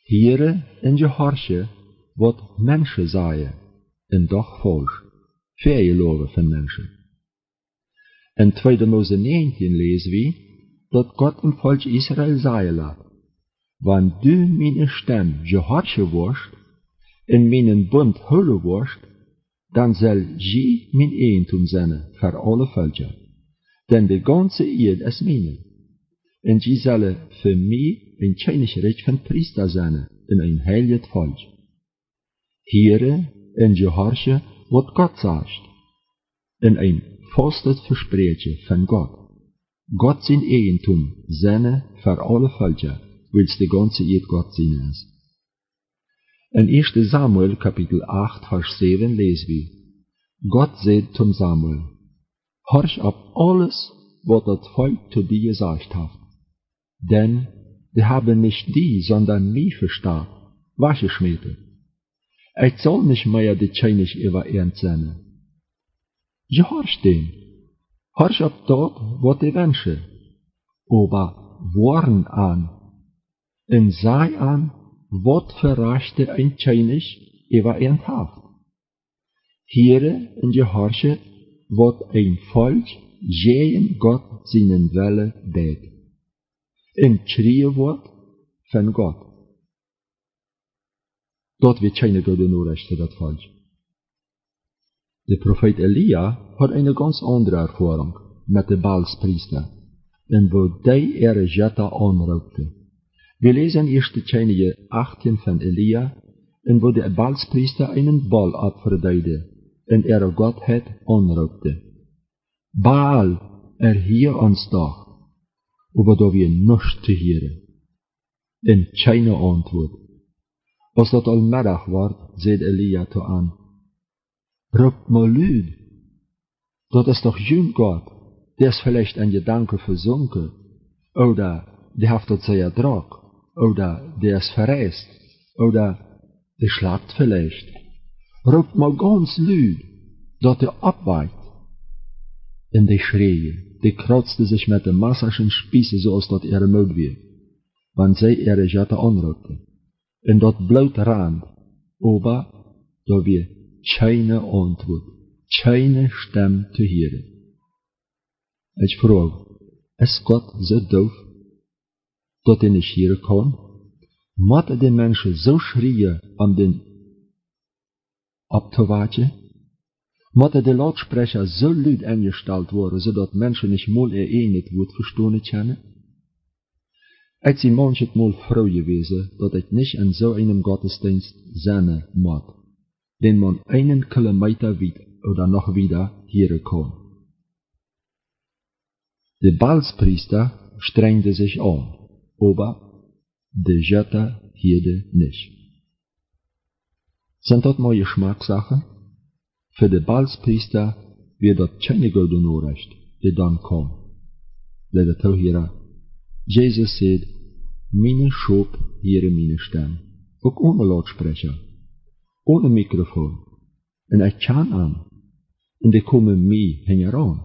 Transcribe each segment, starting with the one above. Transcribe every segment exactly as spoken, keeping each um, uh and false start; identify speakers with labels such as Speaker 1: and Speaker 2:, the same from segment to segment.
Speaker 1: Here in je harsje wat mensen zaaien, en doch volk, veel loven van mensen. In tweede Mose negentien lezen we dat God een volk Israël zaaien laat. Want du mijn stem je harsje worst, en mijn bund hullen worst, dan zal je mijn eigentum zijn voor alle volken. Denn de ganze eerd is mijne. En je zal voor mij een königreich van priester zijn in een heilig volk. Here in je harsje wat God zegt, in een vastet verspreetje van God. God zijn eigentum zijn voor alle volken, wils de ganze eerd God zijn is. In eerste Samuel kapitel acht vers zeven lezen we, God zei zum Samuel, horch op alles wat het volk zu dir gesagt hat, denn die haben nicht die, sondern mich verstaan, weggeschmeten. Ich soll nicht mehr die König über Ernst sein. Je horch den, horch op dat wat die wünschen, aber warn an, en sei an, wat verrachte ein König über Ernst hat. Here in je harsje wat een volk gegen God zijn wille deed. En schreeuwen wordt van God. Dat we keine goede nodig dat volk. De profeet Elia had een ganz andere ervaring met de Baalspriester, en wo die ihre Jetta aanraukte. Wir lesen in eerste Könige achttien van Elia, en wo de Baalspriester einen Bal abverdeide, en er Godheid aanraukte. Baal, erhier ons doch, aber da wir nichts zu hören. En keine Antwort. Als dat al middag wordt, zei Elia toe aan, roept mal luid, dat is toch jun God, der ist vielleicht an Gedanken versunken, oder der hat das sehr Druck, oder der ist verreist, oder der schlaft vielleicht. Roept mal ganz luid, dat er abweicht. En die schreeën, die kratzte sich mit den massaschen Spießen, zoals dat er moed weer, want zij ihre Jette aanrukte. En dat bloot raand, aber da wir keine Antwort, keine Stimme zu hören. Ich frage, ist Gott so doof, dat er nicht hören kann? Moeten die Menschen so schreien, um den abzuwarten? Moeten de Lautsprecher so laut eingestellt worden, zodat Menschen nicht mal ihr eigenes Wort verstehen können? Ich bin manches Mal froh gewesen, dass ich nicht in so einem Gottesdienst sein muss, den man einen Kilometer weit oder noch wieder hören kann. Der Baalspriester strengte sich an, aber der Jetta hörte nicht. Sind das mal Geschmackssachen? Für den Baalspriester wird das keine gute Nachricht, die dann kommt. Liebe Zuhörer, Jesus sagt, meine Schub hören meine Stimme, auch ohne Lautsprecher, ohne Mikrofon, und ich kann an, und die kommen mir heran.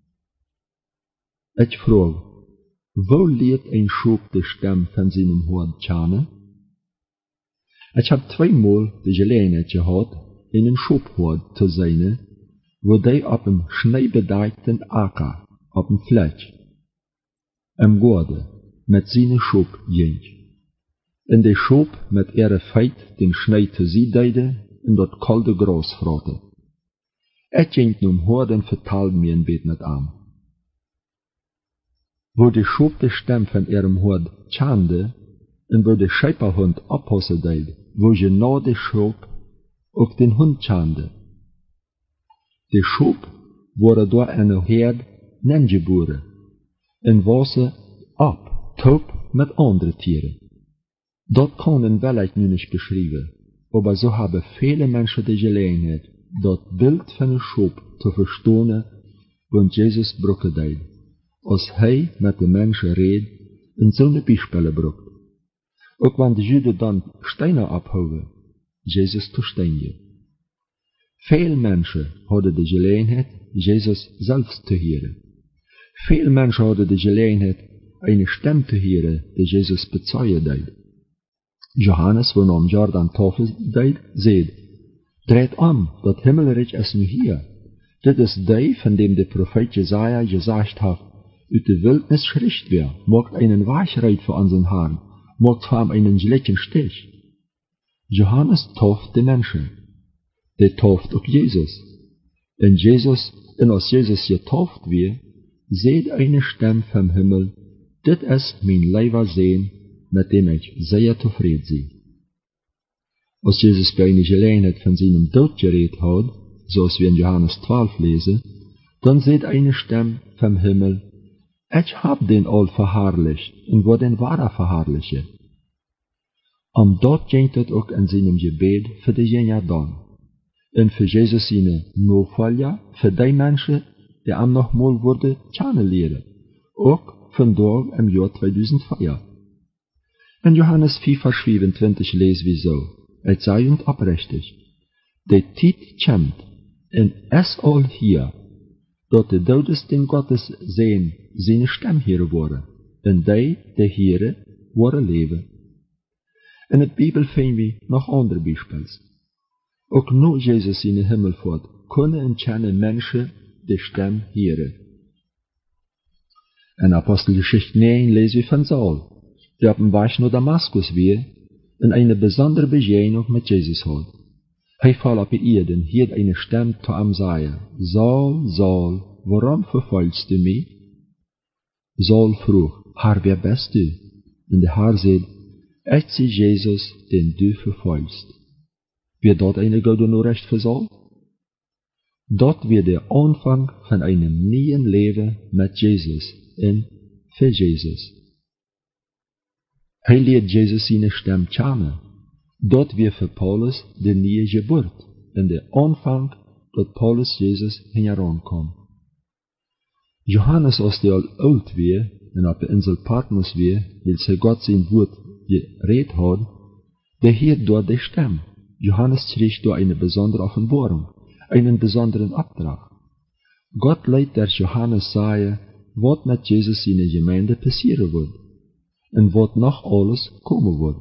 Speaker 1: Ich frage, wo lehrt ein Schub die Stimme von seinem Hort kennen? Ich habe zweimal die Gelegenheit gehabt, in een Schubhort zu sein, wo die auf einem schneebedeckten Acker, auf dem Fleck, am Gorde, mit seinen Schub ging. In der Schub mit ihrer Feit den Schnee zu sie deide, in dat kalte Gras frotte. Et ging nun Horden vertalt mir ein Bett mit an. Wo die Schub die Stimme von ihrem Hort chande, und wo der Schäferhund abpassen deide, wo genau die Schub auch den Hund chande. Der Schub wurde door eine Herd nengeboren en was ze ab, taub mit anderen Tieren. Dat können vielleicht nu nicht beschreiben, aber so haben viele Menschen die Gelegenheit, dat Bild von der Schub zu verstehen, und Jesus brucke deed, als hij met de Menschen redet en zo'n Beispiele brucht. Ook wanneer de Juden dan Steine abhouden, Jesus zu steinigen. Veel Menschen hadden de Gelegenheit, Jesus selbst zu hören. Veel Menschen hadden de Gelegenheit, eine Stimme zu hören, die Jesus bezeugen deed. Johannes, wo om Jordan tafel deed, zei, draait om, dat himmelrijk is nu hier. Dit is die, van dem de profeet Jesaja gezegd heeft, uit de wildnis schricht weer, maakt einen Waschreit voor unseren Herrn, maakt voor hem einen gelijken Stich. Johannes tauft de Menschen, der tauft auch Jesus. En Jesus, en als Jesus getauft wird, seht eine Stimme vom Himmel, dit is mijn leiber Seen, mit dem ich sehr zufrieden bin. Als Jesus bei einer Gelegenheit von seinem Tod geredet hat, so als wir in Johannes zwölf lesen, dann seht eine Stimme vom Himmel, ich hab den all verherrlicht und wo den wahrer verherrliche. Und dort ging het auch in seinem Gebet für die Jünger dann. Und für Jesus seine Nachfolger, für die Menschen, die am noch mal wurde kennenlernen, auch von dort im Jahr zweitausendvier. In Johannes vier, Vers vierundzwanzig lesen wir so, es sei und abrechtig, die Zeit kommt, und es all hier, dat de dodesten Gottes sehen, seine Stimme hören worden, und die, die hören, worden leven. In de Bibel finden wir noch andere Beispiele. Auch nur Jesus in den Himmelfahrt können und können Menschen die Stimme hören. In Apostelgeschichte neun lesen wir von Saul, der auf dem Weg nach Damaskus war und eine besondere Begegnung mit Jesus hat. Er fiel auf die Erde und hörte eine Stimme zu ihm sagen, Saul, Saul, warum verfolgst du mich? Saul frug, Herr, wer bist du? Und der Herr sagt, ich bin Jesus, den du verfolgst. Wird dort eine gute Nachricht für Saul? Dort wird der Anfang von einem neuen Leben mit Jesus und für Jesus. Er lehrt Jesus seine Stimme kennen. Dort wird für Paulus die neue Geburt und der Anfang, dat Paulus Jesus herankommt. Johannes, als der alt war und auf der Insel Patmos war, weil sie Gott sein Wort geredet hat, der hört dort die Stimme. Johannes kriegt dort eine besondere Offenbarung, einen besonderen Auftrag. Gott leitet der Johannes sagen, was mit Jesus in der Gemeinde passieren wird und was noch alles kommen wird.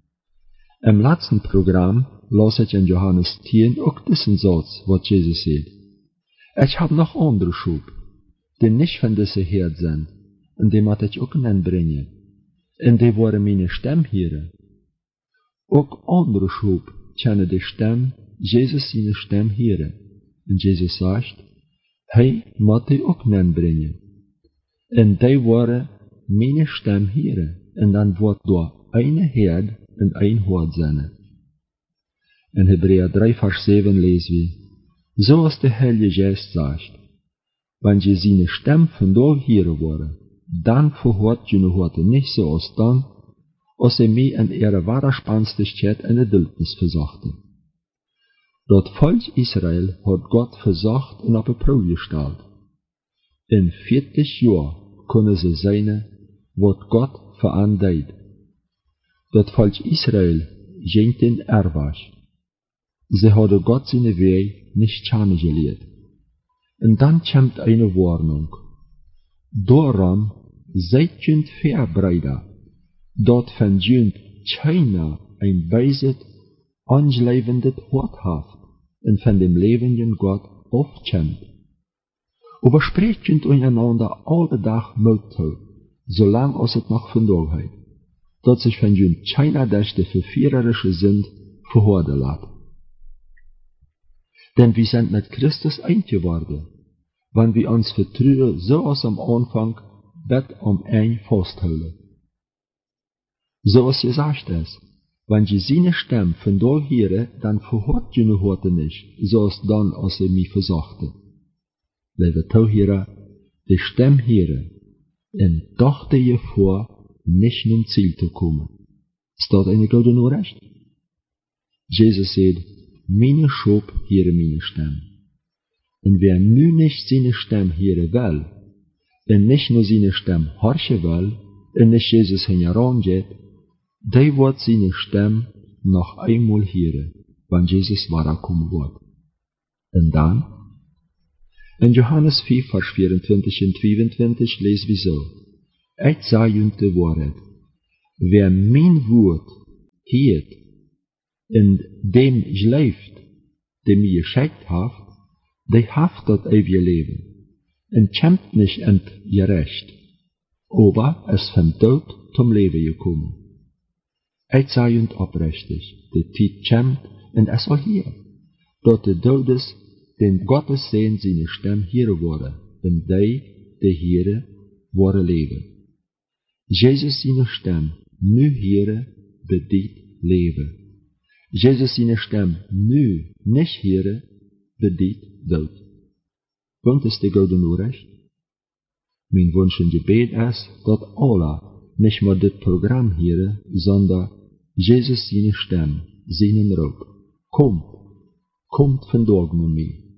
Speaker 1: Im letzten Programm las ich in Johannes zehn auch diesen Satz, was Jesus sagt. Ich habe noch andere Schub, die nicht von dieser Herd sind, und die muss ich auch bringen, und die wollen meine Stimme hören. Auch andere Schub können die Stimme, Jesus seine Stimme hören. Und Jesus sagt, hey, muss ich auch bringen. Und die wollen meine Stimme hören, und dann wird da eine Herd und ein Hort sein. In Hebräer drei, Vers sieben lesen wir, so als der Heilige Geist sagt, wenn je seine Stimme von dort hören wollen, dann verhört jene Horte nicht so als dann, als sie mich in ihrer wahrer Spannstichkeit in der Wildnis versuchten. Dort Volk Israel hat Gott versucht und auf eine Probe gestellt. In vierzig Jahren können sie sehen, was Gott verandeut. Dat Volk Israel ging den Irrweg. Sie hadden Gott seine Weg nicht kennengelernt. Und dann kommt eine Warnung. Darum seid jünd verbreitet, dat von jünd keiner ein beiset, anschleivendes Wort haft und von dem lebenden Gott aufkommt. Aber sprecht jünd einander alle Tag Mut zu, solange als es noch von Dollheit. Dat sich von jünd keiner durch die verführerische Sünd verhorden lässt. Denn wir sind mit Christus eins geworden, wenn wir uns vertrauen, so als am Anfang, bet um ein festhalten. So als gesagt ist, wenn je seine Stimme von dort hören, dann verhört jene Horte nicht, so als dann, als er mich versuchte. Liebe Zuhörer, die Stimme hören, und dachte ihr vor, nicht zum Ziel zu kommen. Ist das eine gute Nachricht? Jesus sagt, meine Schub hören meine Stimme. Und wer nun nicht seine Stimme hören will, und nicht nur seine Stimme horchen will, und nicht Jesus herangeht, der wird seine Stimme noch einmal hören, wenn Jesus wiederkommen wird. Und dann? In Johannes vier, Vers vierundzwanzig und fünfundzwanzig lesen wir so, ich sage euch die Wahrheit, wer mein Wort hiert, in dem schläft, dem ihr geschickt habt, die haft dat ewige Leben, und kämpft nicht ent gerecht, aber es vom Tod zum Leben gekommen. Ich sei und oprechtig, die Zeit kämpft, und es soll hier, dort der Todes, den Gottes Sehen seine Stimme hören wurde, und die, die Heere, wurde leben. Jesus seine Stimme, nu Heere, bedient Leben. Jesus seine Stimme, nu nicht Heere, bedient Tod. Und ist die Gode nur recht? Mein Wunsch und Gebet ist, dass alle nicht nur das Programm hören, sondern Jesus seine Stimme, seinen Ruf. Kommt, kommt vandaag met mij.